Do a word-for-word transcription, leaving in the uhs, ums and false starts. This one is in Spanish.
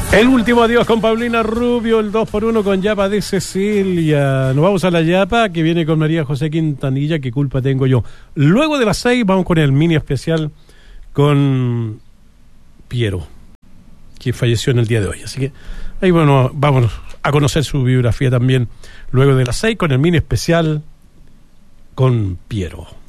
El último adiós con Paulina Rubio, el dos por uno con Yapa de Cecilia. Nos vamos a la Yapa, que viene con María José Quintanilla, qué culpa tengo yo. Luego de las seis vamos con el mini especial con Piero, que falleció en el día de hoy. Así que ahí bueno, vamos a conocer su biografía también luego de las seis con el mini especial con Piero.